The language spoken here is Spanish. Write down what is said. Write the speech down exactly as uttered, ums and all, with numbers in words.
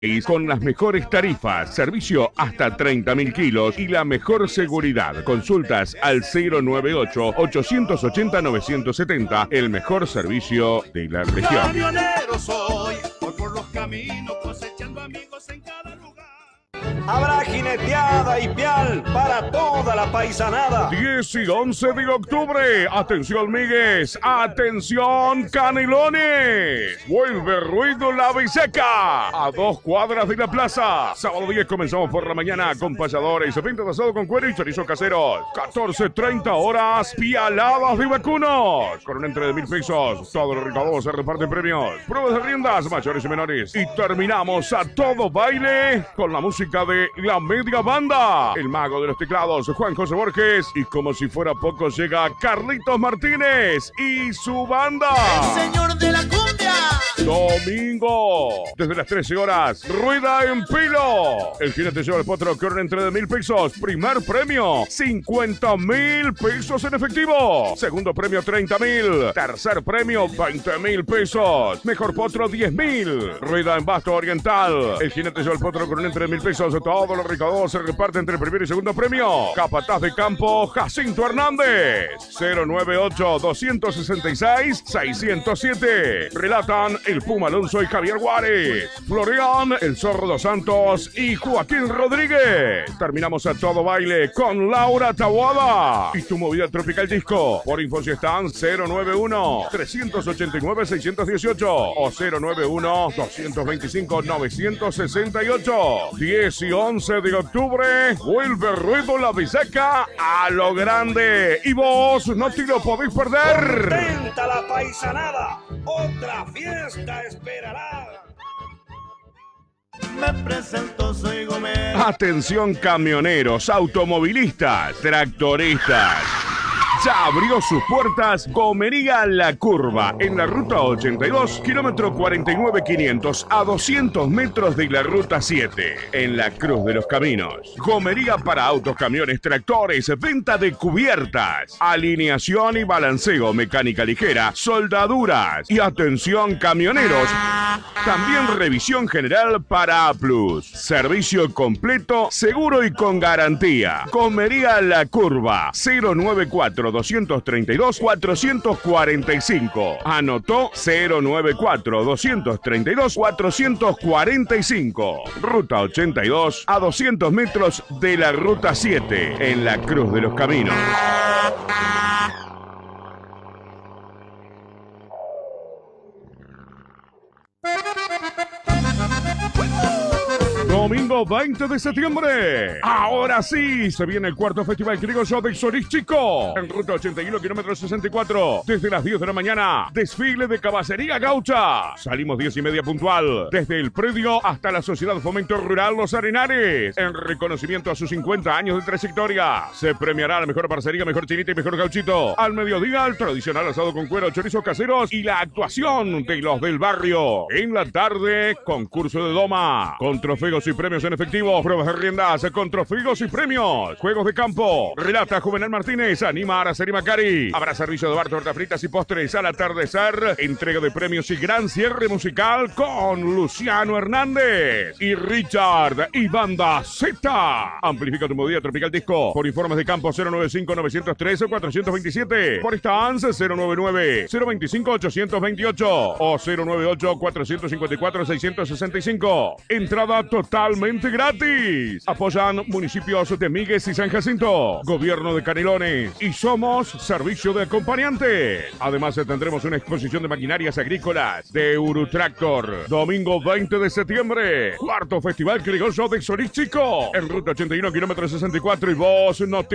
Con las mejores tarifas, servicio hasta treinta mil kilos y la mejor seguridad. Consultas al cero nueve ocho, ochocientos ochenta, novecientos setenta, el mejor servicio de la región. Camionero soy, voy por los caminos cosechando amigos en cada lugar. Habrá jineteada y pial para toda la paisanada. diez y once de octubre. Atención, migues. Atención, Canelones. Vuelve Ruido La Biseca. A dos cuadras de la plaza. Sábado diez comenzamos por la mañana con payadores, pinta de asado con cuero y chorizo caseros. catorce treinta horas, pialadas de vacunos. Con un entre de mil pesos. Todos los recaudados se reparten premios. Pruebas de riendas, mayores y menores. Y terminamos a todo baile con la música de la media banda. El mago de los teclados, Juan José Borges. Y como si fuera poco, llega Carlitos Martínez y su banda. El señor de la cumbia. Domingo, desde las trece horas, rueda en pilo. El jinete lleva el potro con una entrada de mil pesos. Primer premio, cincuenta mil pesos en efectivo. Segundo premio, treinta mil. Tercer premio, veinte mil pesos. Mejor potro, diez mil. Rueda en Basto Oriental. El jinete lleva el potro con una entrada de mil pesos. Todos los recaudados se reparten entre el primer y segundo premio. Capataz de campo, Jacinto Hernández. cero nueve ocho, dos seis seis, seis cero siete. Relatan el Puma Alonso y Javier Juárez. Florian, el Zorro dos Santos y Joaquín Rodríguez. Terminamos a todo baile con Laura Taboada y tu movida tropical disco. Por info si están cero nueve uno, tres ocho nueve, seis uno ocho o cero nueve uno, dos dos cinco, nueve seis ocho. diez y once de octubre, vuelve Ruido La Biseca a lo grande. Y vos no te lo podéis perder. Contenta la paisanada, otra fiesta esperará. Me presento, soy Gómez. Atención camioneros, automovilistas, tractoristas. Ya abrió sus puertas Gomería La Curva, en la ruta ochenta y dos, kilómetro cuarenta y nueve quinientos, a doscientos metros de la ruta siete, en la Cruz de los Caminos. Gomería para autos, camiones, tractores, venta de cubiertas, alineación y balanceo, mecánica ligera, soldaduras y atención camioneros. También revisión general para A plus. Servicio completo, seguro y con garantía. Gomería La Curva, cero nueve cuatro, dos tres dos, cuatro cuatro cinco. Anotó cero nueve cuatro, dos tres dos, cuatro cuatro cinco. Ruta ochenta y dos, a doscientos metros de la ruta siete, en la Cruz de los Caminos. Domingo veinte de septiembre. Ahora sí, se viene el cuarto Festival Criollo de Solís Chico. En ruta ochenta y uno, kilómetro sesenta y cuatro. Desde las diez de la mañana, desfile de caballería gaucha. Salimos diez y media puntual. Desde el predio hasta la Sociedad Fomento Rural Los Arenares. En reconocimiento a sus cincuenta años de trayectoria. Se premiará la mejor parcería, mejor chinita y mejor gauchito. Al mediodía, el tradicional asado con cuero, chorizos caseros y la actuación de los del barrio. En la tarde, concurso de doma. Con trofeos y premios en efectivo, pruebas de riendas con trofeos y premios, juegos de campo. Relata Juvenal Martínez, anima Araceli Macari. Habrá servicio de bar, tortas fritas y postres al atardecer. Entrega de premios y gran cierre musical con Luciano Hernández y Richard y Banda Z. Amplifica tu movida tropical disco. Por informes de campo cero nueve cinco, nueve cero tres, cuatro dos siete. Por Stans cero nueve nueve, cero veinticinco, ochocientos veintiocho o cero nueve ocho, cuatro cinco cuatro, seis seis cinco. Entrada totalmente gratis. Apoyan municipios de Migues y San Jacinto, Gobierno de Canelones y somos servicio de acompañante. Además tendremos una exposición de maquinarias agrícolas de Urutractor. Domingo veinte de septiembre, cuarto Festival Criollo de Solís Chico, en ruta ochenta y uno, kilómetro sesenta y cuatro, y vos no te